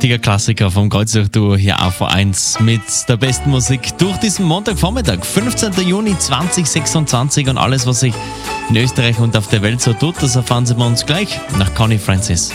richtiger Klassiker vom Kreuzer-Duo hier auf V1 mit der besten Musik durch diesen Montagvormittag, 15. Juni 2026 und alles, was sich in Österreich und auf der Welt so tut, das erfahren Sie bei uns gleich nach Connie Francis.